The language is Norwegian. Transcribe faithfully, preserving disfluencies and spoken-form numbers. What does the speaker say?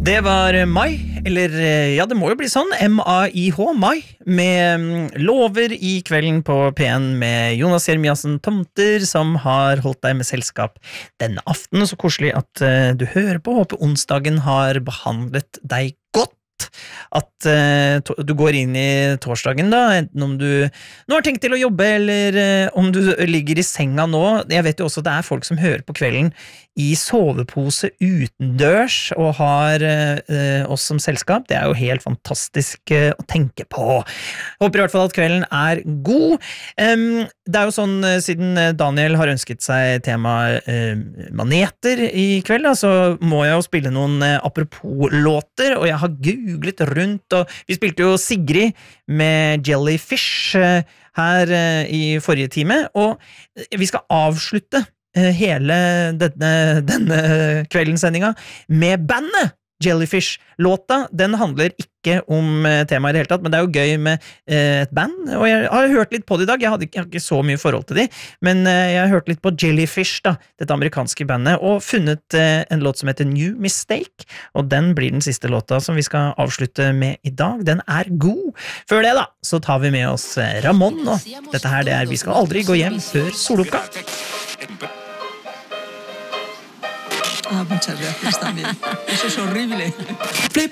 Det var Mai, eller ja, det må jo bli sånn, M A I H, Mai, med Lover I kvelden på P en med Jonas Jeremiassen Tomter, som har holdt deg med selskap denne aften. Så koselig at uh, du hører på. Håper onsdagen har behandlet deg godt. At uh, to- du går inn I torsdagen da, enten om du nå har tenkt til å jobbe, eller uh, om du ligger I senga nå. Jeg vet jo også at det er folk som hører på kvelden I sovepose utendørs og har uh, oss som selskap. Det er jo helt fantastisk uh, å tenke på. Håper I hvert fall at kvelden er god. Um, det er jo sånn, uh, siden Daniel har ønsket seg tema uh, maneter I kveld, da, så må jeg jo spille noen uh, apropos-låter, og jeg har googlet rundt, og vi spilte jo Sigrid med Jellyfish uh, her uh, I forrige time, og vi skal avslutte hele denne, denne kveldens sendinga med bandet Jellyfish. Låta, den handler ikke om temaet I det hele tatt, men det er jo gøy med eh, et band, og jeg har hørt litt på det I dag. Jeg, hadde ikke, jeg har ikke så mye forhold til de, men eh, jeg har hørt litt på Jellyfish, da, dette amerikanske bandet, og funnet eh, en låt som heter New Mistake, og den blir den siste låta som vi skal avslutte med I dag. Den er god. Før det da, så tar vi med oss Ramón, og dette her, det er Vi skal aldri gå hjem før soloppgang. Ah, muchas gracias también. Eso es horrible. Flip.